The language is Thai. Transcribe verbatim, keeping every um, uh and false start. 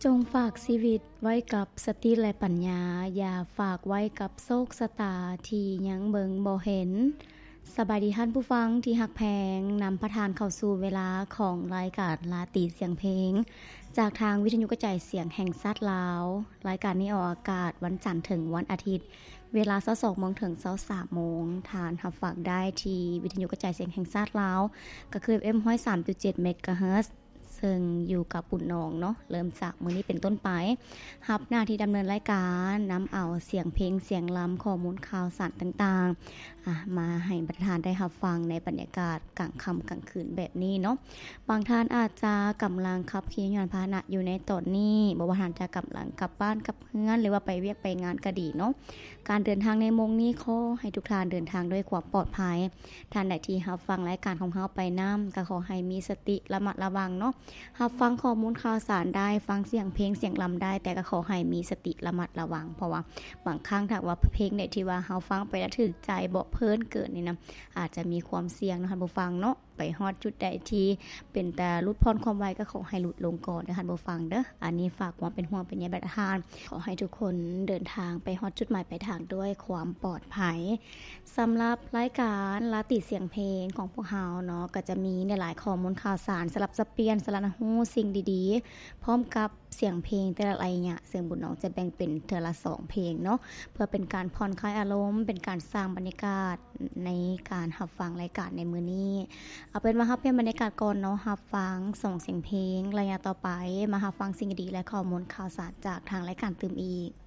จงฝากชีวิตไว้กับสติและปัญญาอย่าฝากไว้กับโชคชะตาที่ยังเบิงบ่เห็นสบายดีท่านผู้ฟังที่หักแพงนำประทานเข้าสู่เวลาของรายการลาตีเสียงเพลงจากทางวิทยุกระจายเสียงแห่งชาติลาวรายการนี้ออกอากาศวันจันทร์ถึงวันอาทิตย์เวลา ยี่สิบสอง นถึง ยี่สิบสาม นทานรับฟังได้ที่วิทยุกระจายเสียงแห่งชาติลาวก็คือ เอฟ เอ็ม หนึ่งศูนย์สามจุดเจ็ด เมกะเฮิรตซ์ซึ่งอยู่กับปุ่นนองเนาะเริ่มจากมื้อนี้เป็นต้นไปรับหน้าที่ดำเนินรายการนำเอาเสียงเพลงเสียงล้ำข้อมูลข่าวสารต่างๆอ่ะมาให้ประธานได้รับฟังในบรรยากาศกลางค่ำกลางคืนแบบนี้เนาะบางท่านอาจจะกำลังขับขี่ยานพาหนะอยู่ในตอนนี้บ่ว่าท่านจะกำลังกลับบ้านกลับเฮือนหรือว่าไปเวียกไปงานก็ดีเนาะการเดินทางในมงนี้ขอให้ทุกท่านเดินทางด้วยความปลอดภัยท่านใดที่รับฟังรายการของเฮาไปนำก็ขอให้มีสติระมัดระวังเนาะรับฟังข้อมูลข่าวสารได้ฟังเสียงเพลงเสียงลำได้แต่ก็ขอให้มีสติระมัดระวังเพราะว่าบางครั้งถ้าว่าเพลงใดที่ว่าเฮาฟังไปแล้วถึกใจบ่เพลินเกินนี่นะอาจจะมีความเสี่ยงเนาะท่านผู้ฟังเนาะไปฮอดจุดใดที่เป็นแต่ลดพรความไวก็ขอให้หลุดลงก่อนนะคะท่านผู้ฟังเด้ออันนี้ฝากความเป็นห่วงเป็นใยประทานขอให้ทุกคนเดินทางไปฮอดจุดหมายปลายทางด้วยความปลอดภัยสำหรับรายการลาติเสียงเพลงของพวกเฮาเนาะก็จะมีในหลายข้อมูลข่าวสารสลับสับเปลี่ยนสารหูสิ่งดีๆพร้อมกับเสียงเพลงแต่ละอะไรเนี่ยซึ่งบุญน้องจะแบ่งเป็นเทื่อละสองเพลงเนาะเพื่อเป็นการผ่อนคลายอารมณ์เป็นการสร้างบรรยากาศในการรับฟังรายการในมื้อนี้เอาเป็นว่ารับเปลี่ยนบรรยากาศก่อนเนาะรับฟังส่งเสียงเพลงระยะต่อไปมารับฟังสิ่งดีและข้อมูลข่าวสารจากทางรายการตื่มอีก